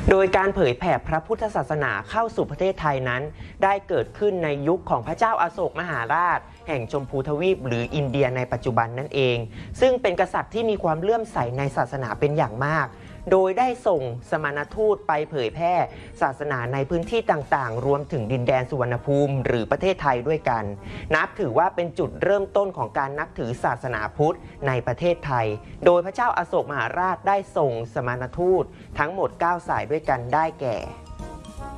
โดยการเผยแผ่พระพุทธศาสนาเข้าสู่ประเทศไทยนั้นได้เกิดขึ้นในยุคของพระเจ้าอโศกมหาราชแห่งชมพูทวีปหรืออินเดียในปัจจุบันนั่นเองซึ่งเป็นกษัตริย์ที่มีความเลื่อมใสในศาสนาเป็นอย่างมากโดยได้ส่งสมณทูตไปเผยแพร่ศาสนาในพื้นที่ต่างๆรวมถึงดินแดนสุวรรณภูมิหรือประเทศไทยด้วยกันนับถือว่าเป็นจุดเริ่มต้นของการนับถือศาสนาพุทธในประเทศไทยโดยพระเจ้าอโศกมหาราชได้ส่งสมณทูตทั้งหมด9 สายด้วยกันได้แก่